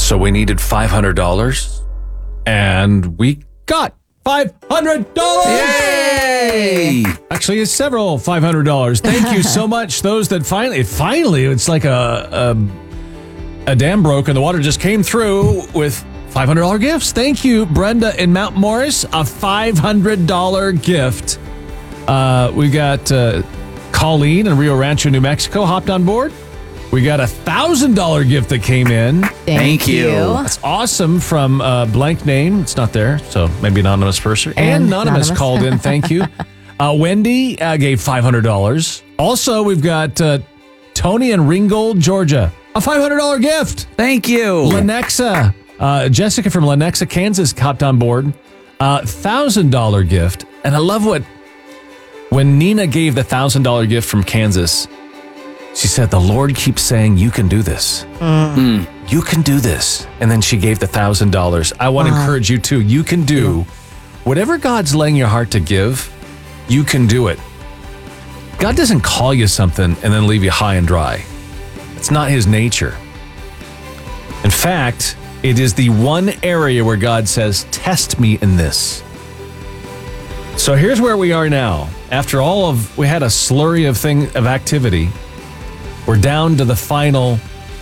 So we needed $500, and we got $500. Yay! Actually, it's several $500. Thank you so much. Those that finally, it's like a dam broke and the water just came through with $500 gifts. Thank you, Brenda in Mount Morris, a $500 gift. We got Colleen in Rio Rancho, New Mexico, hopped on board. We got a $1,000 gift that came in. Thank you. That's awesome from blank name. It's not there, so maybe anonymous person. And anonymous called in. Thank you. Wendy gave $500. Also, we've got Tony in Ringgold, Georgia, a $500 gift. Thank you. Lenexa, Jessica from Lenexa, Kansas, hopped on board. $1,000 gift. And I love when Nina gave the $1,000 gift from Kansas. She said, the Lord keeps saying, you can do this. You can do this. And then she gave the $1,000. I want to encourage you too. You can do whatever God's laying your heart to give. You can do it. God doesn't call you something and then leave you high and dry. It's not his nature. In fact, it is the one area where God says, test me in this. So here's where we are now. After we had a slurry of activity. We're down to the final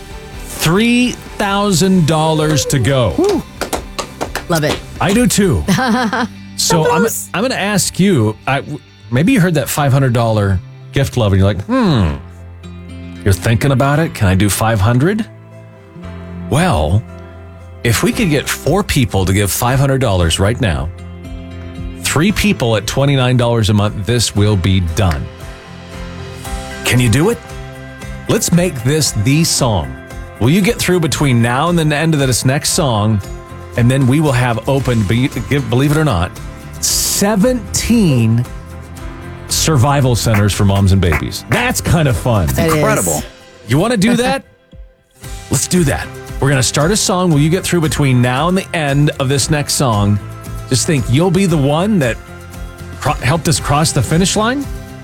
$3,000 to go. Woo. Love it. I do too. So I'm going to ask you, maybe you heard that $500 gift level and you're like, you're thinking about it. Can I do 500? Well, if we could get 4 people to give $500 right now, 3 people at $29 a month, this will be done. Can you do it? Let's make this the song. Will you get through between now and the end of this next song? And then we will have open, believe it or not, 17 survival centers for moms and babies. That's kind of fun. Incredible. You want to do that? Let's do that. We're going to start a song. Will you get through between now and the end of this next song? Just think, you'll be the one that helped us cross the finish line.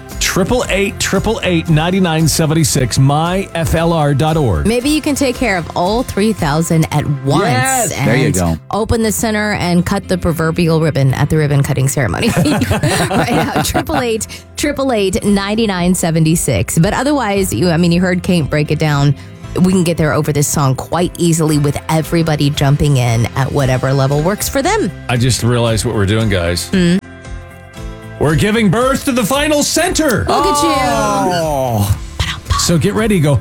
888-888-9976, myflr.org. Maybe you can take care of all 3,000 at once. Yes, and there you go. Open the center and cut the proverbial ribbon at the ribbon cutting ceremony. Right now, 888-888-9976. But otherwise, you heard Kate break it down. We can get there over this song quite easily with everybody jumping in at whatever level works for them. I just realized what we're doing, guys. We're giving birth to the final center. Look at you. So get ready, go.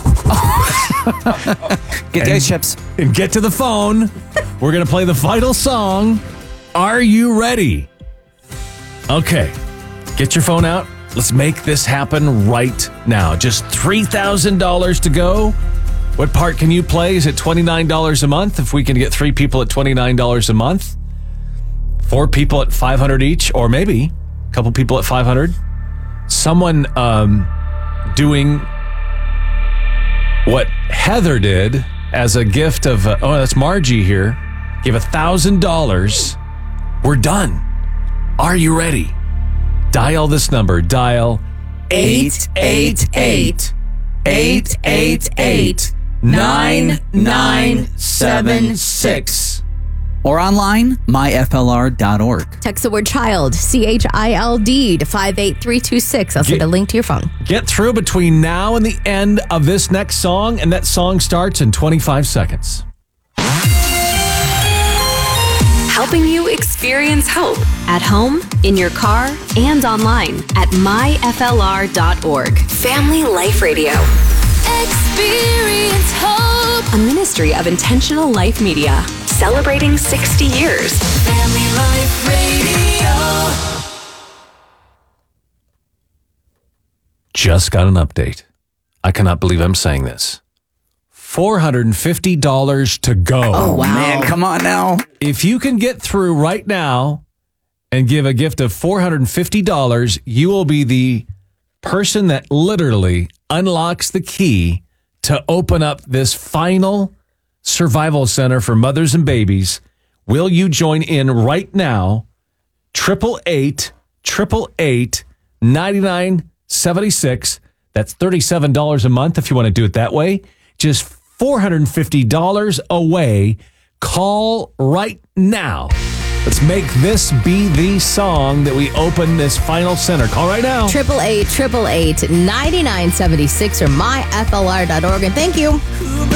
Get the ice chips. And get to the phone. We're going to play the final song. Are you ready? Okay. Get your phone out. Let's make this happen right now. Just $3,000 to go. What part can you play? Is it $29 a month? If we can get 3 people at $29 a month, 4 people at $500 each, or maybe a couple people at $500. Someone doing what Heather did as a gift of, that's Margie here, gave $1,000. We're done. Are you ready? Dial this number. Dial 888-888-9976. Or online, myflr.org. Text the word child, CHILD, to 58326. I'll send a link to your phone. Get through between now and the end of this next song, and that song starts in 25 seconds. Helping you experience hope at home, in your car, and online at myflr.org. Family Life Radio. Experience hope. A ministry of Intentional Life Media. Celebrating 60 years. Family Life Radio. Just got an update. I cannot believe I'm saying this. $450 to go. Oh, wow. Man, come on now. If you can get through right now and give a gift of $450, you will be the person that literally unlocks the key to open up this final survival center for mothers and babies. Will you join in right now? 888-888-9976. That's $37 a month if you want to do it that way. Just $450 away. Call right now. Let's make this be the song that we open this final center. Call right now. 888-888-9976 or myflr.org. And thank you.